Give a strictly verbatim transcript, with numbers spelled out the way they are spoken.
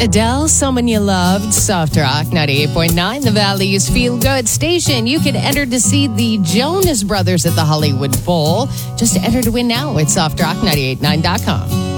Adele, Someone You Loved, Soft Rock, ninety-eight point nine, the Valley's Feel Good Station. You can enter to see the Jonas Brothers at the Hollywood Bowl. Just enter to win now at soft rock nine eight nine dot com.